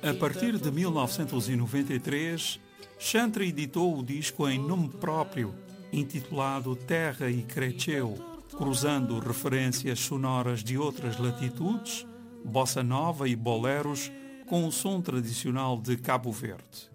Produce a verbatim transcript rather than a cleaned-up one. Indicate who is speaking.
Speaker 1: A partir de mil novecentos e noventa e três, Chantre editou o disco em nome próprio, intitulado Terra e Creceu, cruzando referências sonoras de outras latitudes, bossa nova e boleros, com o som tradicional de Cabo Verde.